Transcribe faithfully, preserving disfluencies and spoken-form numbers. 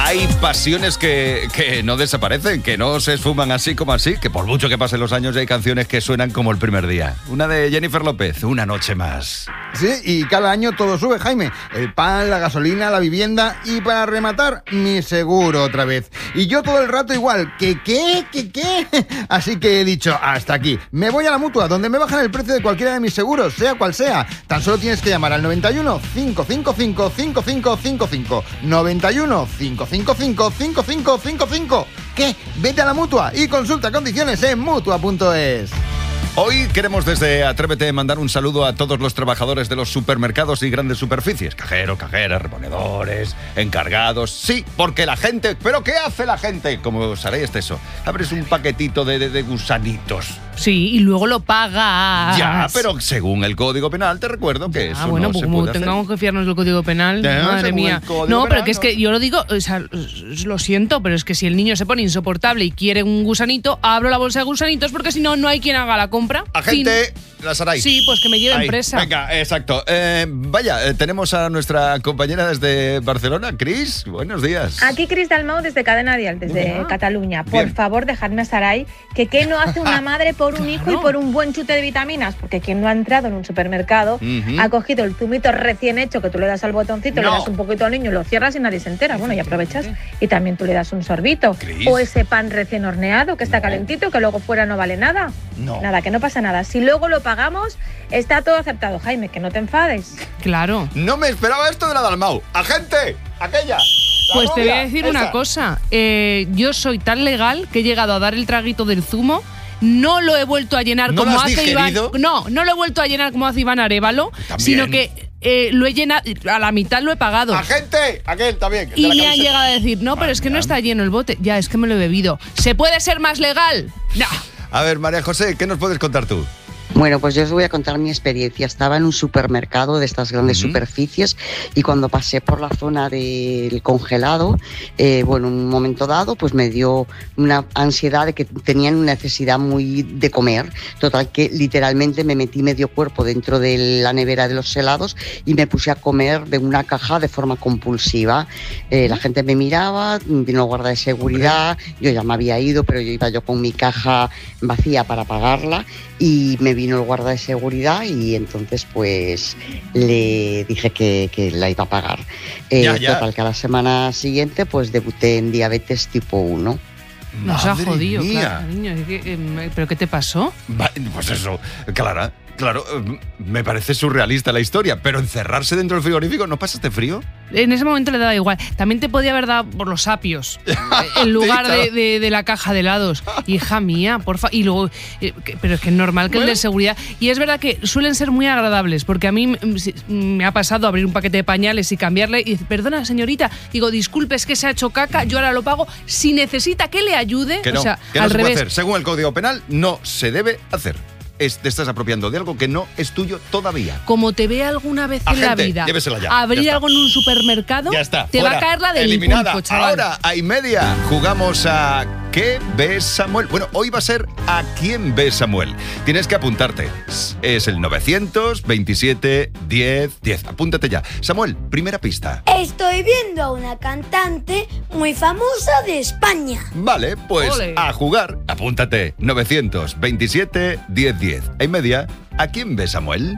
Hay pasiones que, que no desaparecen, que no se esfuman así como así, que por mucho que pasen los años hay canciones que suenan como el primer día. Una de Jennifer López, Una noche más. Sí, y cada año todo sube, Jaime. El pan, la gasolina, la vivienda y para rematar, mi seguro otra vez. Y yo todo el rato igual, ¿qué, qué, qué, qué? Así que he dicho, hasta aquí. Me voy a la Mutua, donde me bajan el precio de cualquiera de mis seguros, sea cual sea. Tan solo tienes que llamar al noventa y uno, cinco cinco cinco, cinco cinco cinco cinco. noventa y uno, cinco cinco cinco, cinco cinco cinco cinco. ¿Qué? Vete a la Mutua y consulta condiciones en mutua punto es. Hoy queremos desde Atrévete mandar un saludo a todos los trabajadores de los supermercados y grandes superficies. Cajeros, cajeras, reponedores, encargados. Sí, porque la gente... ¿Pero qué hace la gente? Como sabéis eso. Abres un paquetito de, de, de gusanitos. Sí, y luego lo pagas. Ya, pero según el Código Penal te recuerdo que eso ah, bueno, no pues se como puede tengamos hacer. que fiarnos del Código Penal, Ya, madre mía. No, no, pero penal, que es no. que yo lo digo, o sea, lo siento, pero es que si el niño se pone insoportable y quiere un gusanito, abro la bolsa de gusanitos porque si no, no hay quien haga la compra. Agente, la Saray. Sí, pues que me lleven Ahí, presa. Venga, exacto. Eh, vaya, eh, tenemos a nuestra compañera desde Barcelona, Cris. Buenos días. Aquí Cris Dalmau desde Cadena Dial, desde Hola. Cataluña. Por Bien. favor, dejadme a Saray que qué no hace una madre por un hijo y por un buen chute de vitaminas, porque quien no ha entrado en un supermercado Ujú. ha cogido el zumito recién hecho que tú le das al botoncito, No. le das un poquito al niño, lo cierras y nadie se entera. Bueno, y aprovechas y también tú le das un sorbito. Cris. O ese pan recién horneado que está No. calentito que luego fuera no vale nada. No. Nada, que no pasa nada. Si luego lo pagamos, está todo aceptado. Jaime, que no te enfades. Claro. No me esperaba esto de la Dalmau. ¡Agente! ¡Aquella! La Pues te voy a rubia, decir esa. una cosa. Eh, yo soy tan legal que he llegado a dar el traguito del zumo. No lo he vuelto a llenar ¿No lo como has hace Iván. digerido? No, no lo he vuelto a llenar como hace Iván Arévalo, También. sino que eh, lo he llenado, a la mitad lo he pagado. ¡Agente! Aquel también. el de Y la me han camiseta. llegado a decir, no, pero es que no está lleno el bote. Ya, es que me lo he bebido. ¿Se puede ser más legal? No. A ver, María José, ¿qué nos puedes contar tú? Bueno, pues yo os voy a contar mi experiencia. Estaba en un supermercado de estas grandes Ujú. superficies y cuando pasé por la zona del congelado, eh, bueno, en un momento dado, pues me dio una ansiedad de que tenían una necesidad muy de comer. Total que literalmente me metí medio cuerpo dentro de la nevera de los helados y me puse a comer de una caja de forma compulsiva. Eh, la gente me miraba, vino el guarda de seguridad, yo ya me había ido, pero yo iba yo con mi caja vacía para pagarla y me vino el guarda de seguridad y entonces pues le dije que, que la iba a pagar. Eh, Ya, ya. Total que a la semana siguiente pues debuté en diabetes tipo uno. Nos ha Madre jodido, mía. claro, niño. ¿Y qué, eh, ¿Pero qué te pasó? Va- Pues eso, Clara, claro, eh, me parece surrealista la historia, pero encerrarse dentro del frigorífico, ¿no pasaste frío? En ese momento le daba igual. También te podía haber dado por los sapios, en lugar Sí, claro. de, de- de la caja de helados. Hija mía, porfa. Y luego, eh, que- pero es que es normal que el Bueno. de seguridad. Y es verdad que suelen ser muy agradables, porque a mí mm, sí, me ha pasado abrir un paquete de pañales y cambiarle. Y dice, perdona, señorita, digo, disculpe, es que se ha hecho caca, yo ahora lo pago. Si necesita que le ayude, Que no, o sea, que no al se revés. puede hacer. Según el Código Penal, no se debe hacer. Es- te estás apropiando de algo que no es tuyo todavía. Como te vea alguna vez en la Agente, vida llévesela ya, abrir ya está. algo en un supermercado, Ya está. te fuera, va a caer la del eliminada. pulpo, chaval. Ahora, a y media, jugamos a ¿Qué ve Samuel? Bueno, hoy va a ser ¿A quién ve Samuel? Tienes que apuntarte. Es el novecientos veintisiete diez diez. Apúntate ya. Samuel, primera pista. Estoy viendo a una cantante muy famosa de España. Vale, pues Ole. a jugar. Apúntate. novecientos veintisiete diez diez. A y media, ¿a quién ve Samuel?